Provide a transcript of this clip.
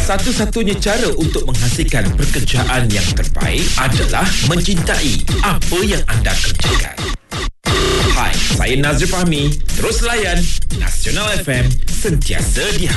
Satu-satunya cara untuk menghasilkan pekerjaan yang terbaik adalah mencintai apa yang anda kerjakan. Hai, saya Nazri Fahmi. Terus layan Nasional FM, sentiasa di